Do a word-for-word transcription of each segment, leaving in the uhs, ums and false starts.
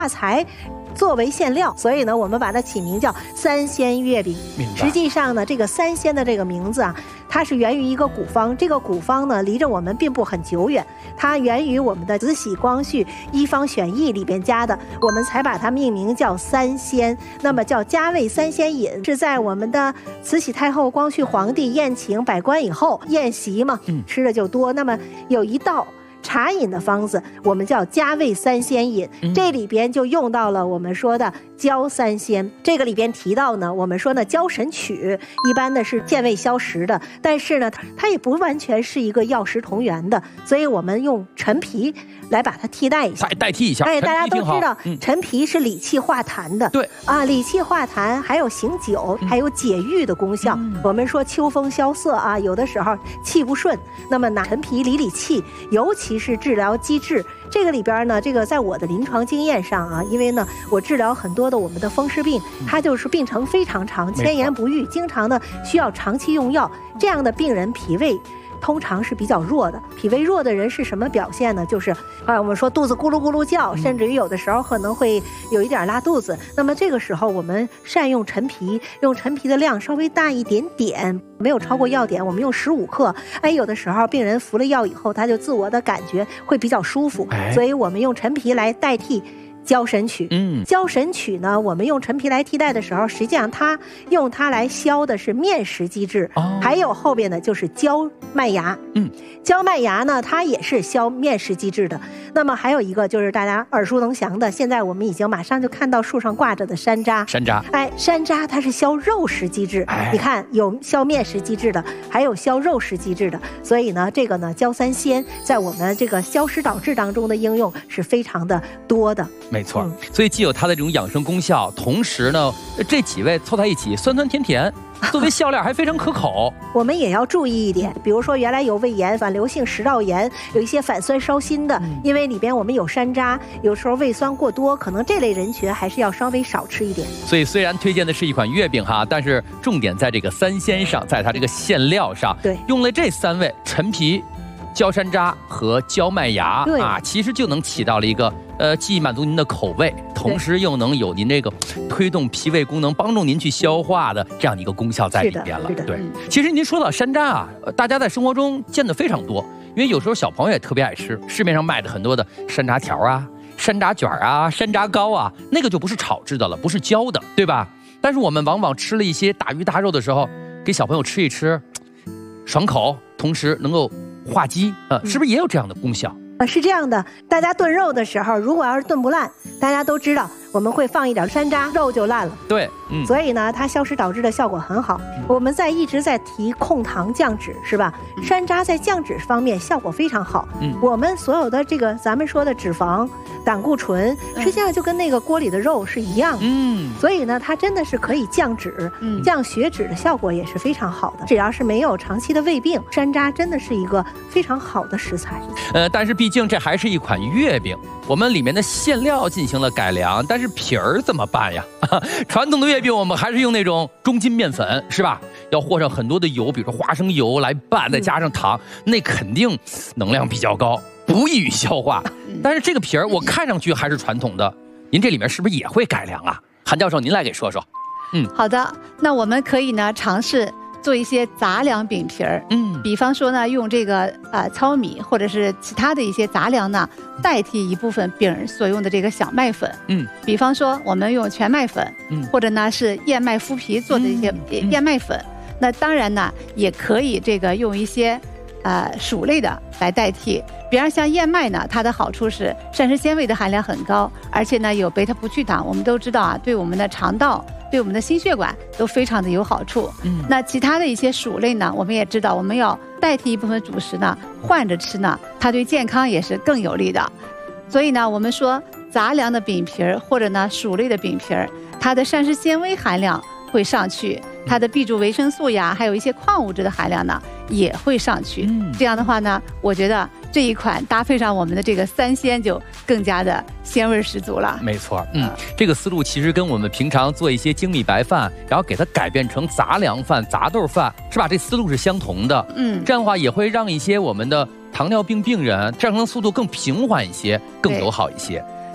大财作为馅料，所以呢，我们把它起名叫三鲜月饼。实际上呢，这个三鲜的这个名字啊，它是源于一个古方。这个古方呢，离着我们并不很久远，它源于我们的《慈禧光绪医方选译》里边加的，我们才把它命名叫三鲜。那么叫加味三鲜饮，是在我们的慈禧太后、光绪皇帝宴请百官以后，宴席嘛，吃的就多。那么有一道茶饮的方子，我们叫加味三鲜饮，这里边就用到了我们说的焦三鲜。这个里边提到呢，我们说呢焦神曲一般的是健胃消食的，但是呢它也不完全是一个药食同源的，所以我们用陈皮来把它替代一下， 代替一下。 哎，大家都知道陈皮是理气化痰的，对啊，理气化痰还有醒酒，还有解郁的功效。嗯、我们说秋风萧瑟啊，有的时候气不顺，那么拿陈皮理理气，尤其是治疗积滞。这个里边呢，这个在我的临床经验上啊，因为呢我治疗很多的我们的风湿病，它就是病程非常长，千言不愈，经常呢需要长期用药，这样的病人脾胃通常是比较弱的。脾胃弱的人是什么表现呢？就是啊，我们说肚子咕噜咕噜叫，甚至于有的时候可能会有一点拉肚子。那么这个时候我们善用陈皮，用陈皮的量稍微大一点点，没有超过药典，我们用十五克。哎，有的时候病人服了药以后，他就自我的感觉会比较舒服，所以我们用陈皮来代替焦神曲。嗯，焦神曲呢，我们用陈皮来替代的时候，实际上它用它来消的是面食积滞，哦、还有后边的就是焦麦芽。嗯，焦麦芽呢，它也是消面食积滞的。那么还有一个就是大家耳熟能详的，现在我们已经马上就看到树上挂着的山楂。山楂，哎，山楂它是消肉食积滞。哎，你看有消面食积滞的，还有消肉食积滞的。所以呢，这个呢焦三鲜在我们这个消食导滞当中的应用是非常的多的。 没错，嗯、所以既有它的这种养生功效，同时呢，这几味凑在一起，酸酸甜甜，作为笑料还非常可口。 我们也要注意一点，比如说原来有胃炎、反流性食道炎，有一些反酸烧心的，嗯、因为里边我们有山楂，有时候胃酸过多，可能这类人群还是要稍微少吃一点。 所以虽然推荐的是一款月饼哈，但是重点在这个三鲜上，在它这个馅料上，对，用了这三味陈皮、焦山楂和焦麦芽啊，其实就能起到了一个呃，既满足您的口味，同时又能有您这个推动脾胃功能、帮助您去消化的这样的一个功效在里边了。对，嗯、其实您说到山楂啊，大家在生活中见的非常多，因为有时候小朋友也特别爱吃，市面上卖的很多的山楂条啊、山楂卷啊、山楂糕啊，那个就不是炒制的了，不是焦的，对吧？但是我们往往吃了一些大鱼大肉的时候，给小朋友吃一吃，爽口，同时能够化积，呃，是不是也有这样的功效？ 呃，是这样的，大家炖肉的时候，如果要是炖不烂，大家都知道我们会放一点山楂，肉就烂了。 对，嗯， 所以呢，它消食导滞的效果很好。嗯、我们在一直在提控糖降脂，是吧？嗯、山楂在降脂方面效果非常好。嗯，我们所有的这个咱们说的脂肪、胆固醇，实际上就跟那个锅里的肉是一样的。嗯，所以呢，它真的是可以降脂、嗯、降血脂的效果也是非常好的。只要是没有长期的胃病，山楂真的是一个非常好的食材。 呃，但是毕竟这还是一款月饼，我们里面的馅料进行了改良，但是皮儿怎么办呀？传统的月饼我们还是用那种中筋面粉，是吧？要和上很多的油，比如说花生油来拌，再加上糖，那肯定能量比较高，不易于消化。但是这个皮儿我看上去还是传统的，您这里面是不是也会改良啊？韩教授，您来给说说。 嗯，好的，那我们可以呢尝试做一些杂粮饼皮儿，嗯，比方说呢，用这个呃糙米或者是其他的一些杂粮呢，代替一部分饼所用的这个小麦粉，嗯，比方说我们用全麦粉，嗯，或者呢是燕麦麸皮做的一些燕麦粉，嗯嗯、那当然呢也可以这个用一些呃薯类的来代替。比方像燕麦呢，它的好处是膳食纤维的含量很高，而且呢有贝塔不聚糖，我们都知道啊，对我们的肠道、对我们的心血管都非常的有好处。嗯，那其他的一些薯类呢，我们也知道，我们要代替一部分主食呢，换着吃呢，它对健康也是更有利的。所以呢，我们说杂粮的饼皮儿或者呢薯类的饼皮儿，它的膳食纤维含量会上去，它的 B 族维生素呀，还有一些矿物质的含量呢也会上去。嗯，这样的话呢，我觉得这一款搭配上我们的这个三鲜就更加的鲜味十足了。 没错，嗯，这个思路其实跟我们平常做一些精米白饭，然后给它改变成杂粮饭、杂豆饭，是吧？这思路是相同的。嗯，这样的话也会让一些我们的糖尿病病人上升速度更平缓一些，更友好一些。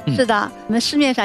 是的，我们市面上